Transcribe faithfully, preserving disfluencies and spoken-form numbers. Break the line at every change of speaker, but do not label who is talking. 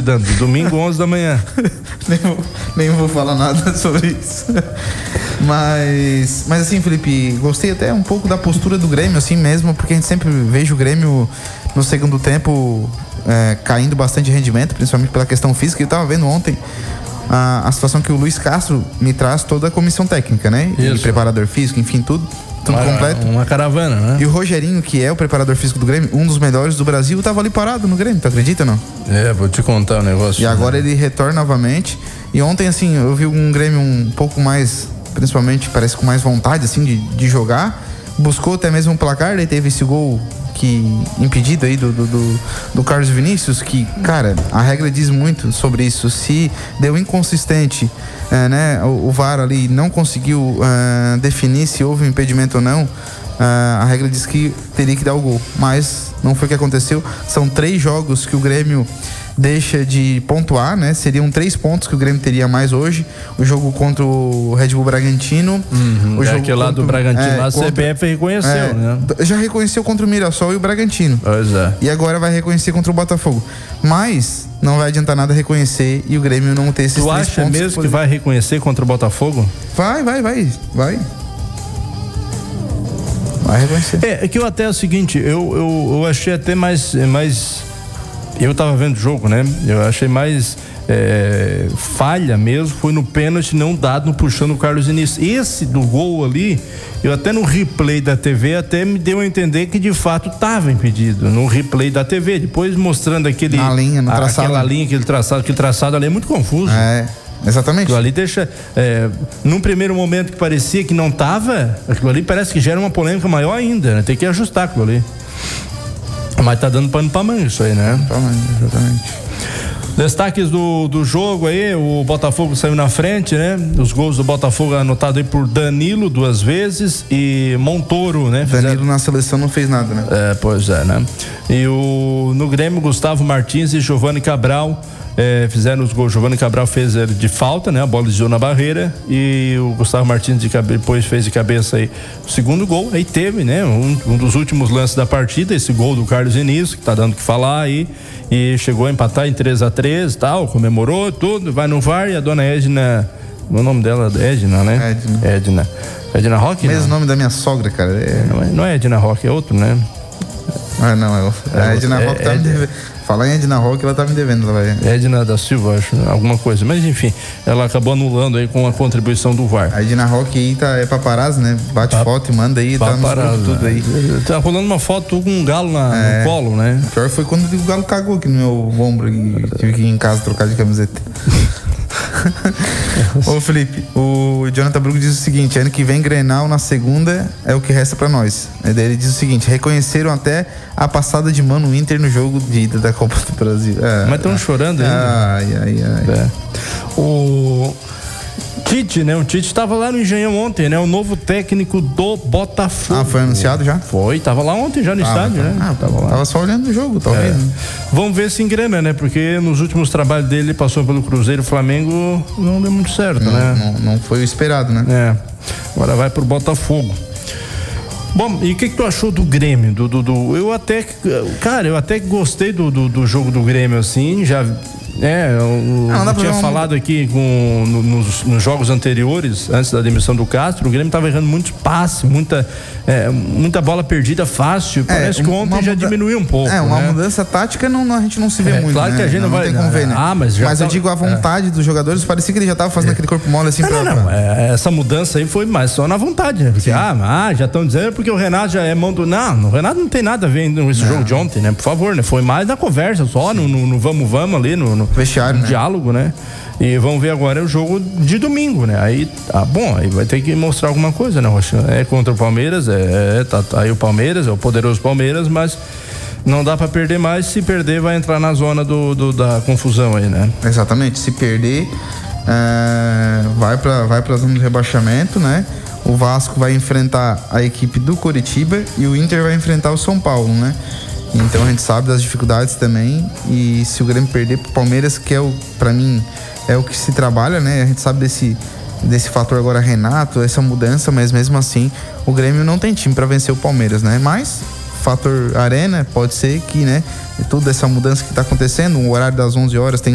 duvidando. Domingo, onze da manhã.
nem, vou, nem vou falar nada sobre isso. Mas, mas assim, Felipe, gostei até um pouco da postura do Grêmio, assim mesmo, porque a gente sempre veja o Grêmio no segundo tempo é, caindo bastante de rendimento, principalmente pela questão física. Eu tava vendo ontem a, a situação que o Luiz Castro me traz toda a comissão técnica, né? Isso. E preparador físico, enfim, tudo. Tudo
uma,
completo.
Uma caravana, né?
E o Rogerinho, que é o preparador físico do Grêmio, um dos melhores do Brasil, tava ali parado no Grêmio, tu acredita ou não?
É, vou te contar um negócio.
E agora ele retorna novamente. E ontem, assim, eu vi um Grêmio um pouco mais, principalmente, parece com mais vontade, assim, de, de jogar. Buscou até mesmo um placar, daí teve esse gol que impedido aí do, do, do, do Carlos Vinícius, que, cara, a regra diz muito sobre isso. Se deu inconsistente, é, né, o, o V A R ali não conseguiu é, definir se houve um impedimento ou não, é, a regra diz que teria que dar o gol, mas não foi o que aconteceu. São três jogos que o Grêmio deixa de pontuar, né? Seriam três pontos que o Grêmio teria mais hoje. O jogo contra o Red Bull Bragantino.
Uhum,
o jogo
aquele lá do Bragantino, é, lá a C B F reconheceu, é, né?
Já reconheceu contra o Mirassol e o Bragantino.
Pois é.
E agora vai reconhecer contra o Botafogo. Mas não vai adiantar nada reconhecer e o Grêmio não ter esses
tu
três
acha
pontos.
mesmo que, que vai reconhecer contra o Botafogo?
Vai, vai, vai. Vai. Vai reconhecer.
É, é que eu até é o seguinte, eu, eu, eu achei até mais... mais eu tava vendo o jogo, né? Eu achei mais é, falha mesmo, foi no pênalti não dado no puxando o Carlos Vinícius. Esse do gol ali, eu até no replay da T V até me deu a entender que de fato tava impedido, no replay da T V, depois mostrando aquele...
Na linha, no traçado.
Aquela linha, aquele traçado, aquele traçado ali é muito confuso.
É, exatamente.
Aquilo ali deixa, é, num primeiro momento que parecia que não tava, aquilo ali parece que gera uma polêmica maior ainda, né? Tem que ajustar aquilo ali. Mas tá dando pano pra manga isso aí, né?
Exatamente.
Destaques do, do jogo aí, o Botafogo saiu na frente, né? Os gols do Botafogo anotados aí por Danilo duas vezes e Montoro, né?
Danilo Fizeram... na seleção não fez nada, né?
É, pois é, né? E o, no Grêmio, Gustavo Martins e Giovani Cabral É, fizeram os gols. Giovani Cabral fez de falta, né? A bola desviou na barreira e o Gustavo Martins de cabe, depois fez de cabeça aí o segundo gol. Aí teve, né? Um, um dos últimos lances da partida, esse gol do Carlos Vinícius, que tá dando o que falar aí, e chegou a empatar em três a três e tal, comemorou tudo, vai no V A R e a dona Edna, o nome dela é Edna, né?
Edna.
Edna. Edna Roque?
Mesmo nome da minha sogra, cara. É...
Não, é, não é Edna Roque, é outro, né?
Ah, não, é, é a Edna Roque tá me devendo. Falar em Edna Roque, ela tá me devendo. Ela vai...
Edna da Silva, acho, alguma coisa. Mas enfim, ela acabou anulando aí com a contribuição do V A R.
A Edna Roque aí tá, é paparazzi, né? Bate pa... foto e manda aí, paparazzi, tá nos tudo aí.
Tá rolando uma foto com um galo na, é, no colo, né?
O pior foi quando o galo cagou aqui no meu ombro e tive que ir em casa trocar de camiseta. Ô Felipe, o Jonathan Brugo diz o seguinte: ano que vem Grenal na segunda é o que resta pra nós. Ele diz o seguinte: reconheceram até a passada de mão no Inter no jogo de ida da Copa do Brasil. É,
mas estão é, chorando ainda.
Ai, ai, ai.
É. O Tite, né? O Tite estava lá no Engenhão ontem, né? O novo técnico do Botafogo.
Ah, foi anunciado já?
Foi, tava lá ontem já no ah, estádio, tá. né?
Ah, tava lá. Tava só olhando o jogo, talvez. É.
Vamos ver se engrena, né? Porque nos últimos trabalhos dele, passou pelo Cruzeiro, Flamengo, não deu muito certo,
não,
né?
Não, não foi o esperado, né?
É. Agora vai pro Botafogo. Bom, e o que que tu achou do Grêmio? Do, do, do, eu até, cara, eu até gostei do, do, do jogo do Grêmio, assim, já... É, eu,
não,
eu tinha falado aqui com, no, nos, nos jogos anteriores, antes da demissão do Castro, o Grêmio estava errando muitos passes, muita, é, muita bola perdida fácil. Parece é, que ontem já muda... diminuiu um pouco.
É, uma
né?
mudança tática não, não, a gente não se vê
é,
muito.
Claro
né?
que a gente não, não vai.
Não tem como ver, né?
Ah, mas já
mas
tá,
eu digo a vontade é. dos jogadores, parecia que ele já estava fazendo é. aquele corpo mole assim
não,
pra.
Não, não, é, essa mudança aí foi mais só na vontade, né? Porque, ah, ah, já estão dizendo porque o Renato já é mão do. Não, o Renato não tem nada a ver com esse não. jogo de ontem, né? Por favor, né? Foi mais na conversa, só no, no, no vamos, vamos ali, no, no
vestiário,
no
né?
diálogo, né? E vamos ver agora o jogo de domingo, né? Aí, tá bom, aí vai ter que mostrar alguma coisa, né, Rocha? É contra o Palmeiras, é, é tá, tá aí o Palmeiras, é o poderoso Palmeiras, mas não dá pra perder mais, se perder vai entrar na zona do, do da confusão aí, né?
Exatamente, se perder é, vai pra, vai pra zona de rebaixamento, né? O Vasco vai enfrentar a equipe do Coritiba e o Inter vai enfrentar o São Paulo, né? Então a gente sabe das dificuldades também, e se o Grêmio perder pro Palmeiras, que é o, pra mim, é o que se trabalha, né? A gente sabe desse, desse fator agora Renato, essa mudança, mas mesmo assim o Grêmio não tem time pra vencer o Palmeiras, né? Mas fator arena, pode ser que, né, toda essa mudança que tá acontecendo, o horário das onze horas tem